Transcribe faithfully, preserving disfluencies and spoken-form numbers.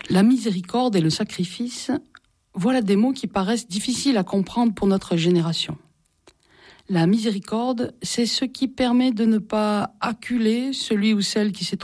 La miséricorde et le sacrifice, voilà des mots qui paraissent difficiles à comprendre pour notre génération. La miséricorde, c'est ce qui permet de ne pas acculer celui ou celle qui s'est